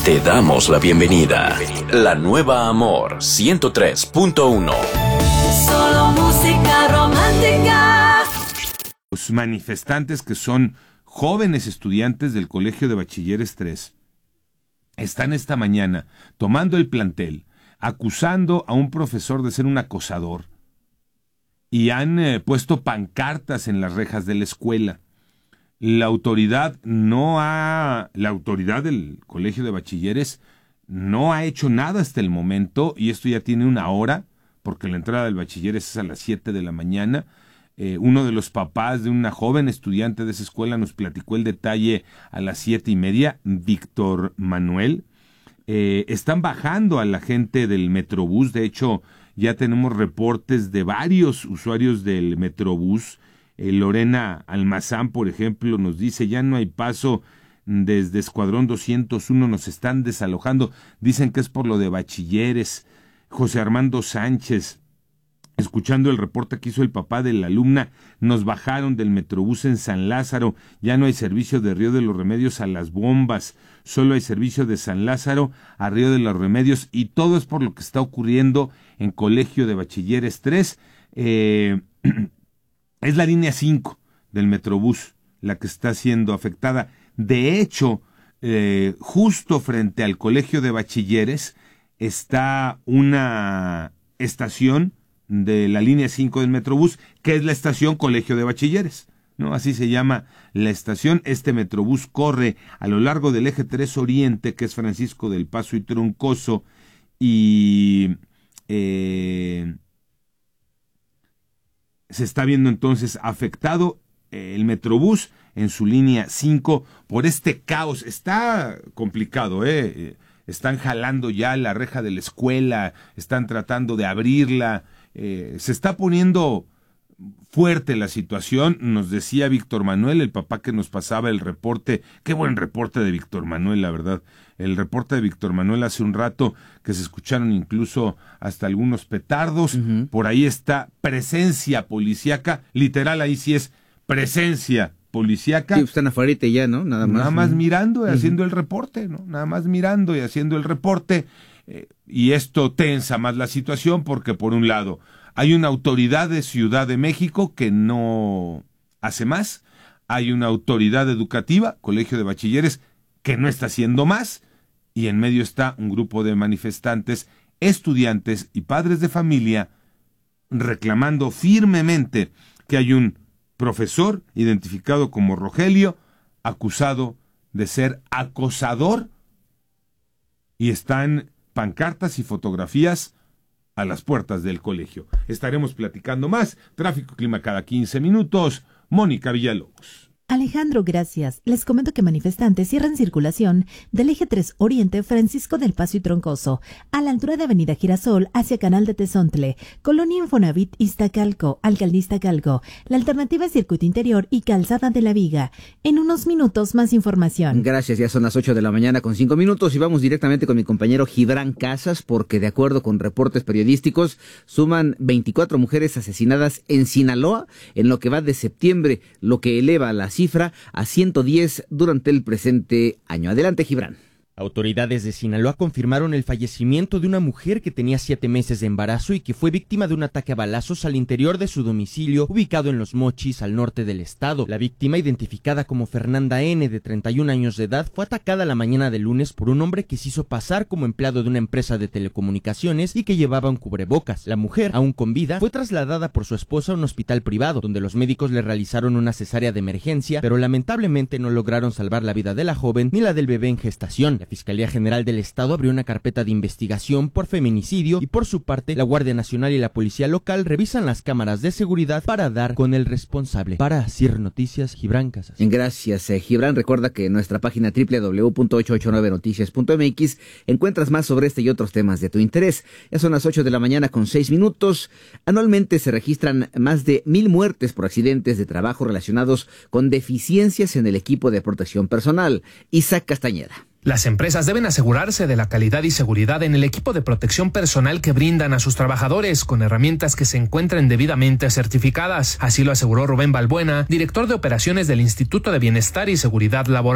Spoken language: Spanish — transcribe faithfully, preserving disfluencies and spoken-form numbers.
Te damos la bienvenida. La nueva Amor ciento tres punto uno. Solo música romántica. Los manifestantes, que son jóvenes estudiantes del Colegio de Bachilleres tres, están esta mañana tomando el plantel, acusando a un profesor de ser un acosador, y han eh, puesto pancartas en las rejas de la escuela. La autoridad no ha, la autoridad del Colegio de Bachilleres no ha hecho nada hasta el momento, y esto ya tiene una hora, porque la entrada del Bachilleres es a las siete de la mañana. Eh, uno de los papás de una joven estudiante de esa escuela nos platicó el detalle a las siete y media, Víctor Manuel. Eh, están bajando a la gente del Metrobús. De hecho, ya tenemos reportes de varios usuarios del Metrobús. Eh, Lorena Almazán, por ejemplo, nos dice: ya no hay paso desde Escuadrón doscientos uno, nos están desalojando. Dicen que es por lo de Bachilleres. José Armando Sánchez: escuchando el reporte que hizo el papá de la alumna, nos bajaron del Metrobús en San Lázaro, ya no hay servicio de Río de los Remedios a Las Bombas, solo hay servicio de San Lázaro a Río de los Remedios, y todo es por lo que está ocurriendo en Colegio de Bachilleres tres. Eh, es la línea cinco del Metrobús la que está siendo afectada. De hecho, eh, justo frente al Colegio de Bachilleres está una estación de la línea cinco del Metrobús, que es la estación Colegio de Bachilleres, ¿no? Así se llama la estación. Este Metrobús corre a lo largo del eje tres Oriente, que es Francisco del Paso y Troncoso, y eh, se está viendo entonces afectado eh, el Metrobús en su línea cinco por este caos. Está complicado, ¿eh? Están jalando ya la reja de la escuela, están tratando de abrirla. Eh, se está poniendo fuerte la situación. Nos decía Víctor Manuel, el papá que nos pasaba el reporte. Qué buen reporte de Víctor Manuel, la verdad. El reporte de Víctor Manuel hace un rato, que se escucharon incluso hasta algunos petardos. Uh-huh. Por ahí está presencia policíaca, literal, ahí sí es presencia policíaca. Sí, están afuera ya, ¿no? Nada más. Nada más ¿no? mirando y uh-huh. haciendo el reporte, ¿no? Nada más mirando y haciendo el reporte. Eh, y esto tensa más la situación, porque por un lado hay una autoridad de Ciudad de México que no hace más, hay una autoridad educativa, Colegio de Bachilleres, que no está haciendo más, y en medio está un grupo de manifestantes, estudiantes y padres de familia reclamando firmemente que hay un profesor identificado como Rogelio, acusado de ser acosador, y están pancartas y fotografías a las puertas del colegio. Estaremos platicando más. Tráfico, clima cada quince minutos. Mónica Villalobos. Alejandro, gracias. Les comento que manifestantes cierran circulación del eje tres Oriente Francisco del Paso y Troncoso, a la altura de Avenida Girasol hacia Canal de Tezontle, Colonia Infonavit Iztacalco, Alcaldía Iztacalco. La alternativa es Circuito Interior y Calzada de la Viga. En unos minutos más información. Gracias, ya son las ocho de la mañana con cinco minutos y vamos directamente con mi compañero Gibran Casas, porque de acuerdo con reportes periodísticos suman veinticuatro mujeres asesinadas en Sinaloa en lo que va de septiembre, lo que eleva la cifra a ciento diez durante el presente año. Adelante, Gibran. Autoridades de Sinaloa confirmaron el fallecimiento de una mujer que tenía siete meses de embarazo y que fue víctima de un ataque a balazos al interior de su domicilio ubicado en Los Mochis, al norte del estado. La víctima, identificada como Fernanda N., de treinta y un años de edad, fue atacada la mañana del lunes por un hombre que se hizo pasar como empleado de una empresa de telecomunicaciones y que llevaba un cubrebocas. La mujer, aún con vida, fue trasladada por su esposa a un hospital privado, donde los médicos le realizaron una cesárea de emergencia, pero lamentablemente no lograron salvar la vida de la joven ni la del bebé en gestación. La Fiscalía General del Estado abrió una carpeta de investigación por feminicidio y, por su parte, la Guardia Nacional y la Policía Local revisan las cámaras de seguridad para dar con el responsable. Para Cir Noticias, Gibran Casas. Gracias, eh, Gibran. Recuerda que en nuestra página doble u doble u doble u punto ocho ocho nueve noticias punto m x encuentras más sobre este y otros temas de tu interés. Ya son las ocho de la mañana con seis minutos. Anualmente se registran más de mil muertes por accidentes de trabajo relacionados con deficiencias en el equipo de protección personal. Isaac Castañeda. Las empresas deben asegurarse de la calidad y seguridad en el equipo de protección personal que brindan a sus trabajadores con herramientas que se encuentren debidamente certificadas. Así lo aseguró Rubén Balbuena, director de operaciones del Instituto de Bienestar y Seguridad Laboral.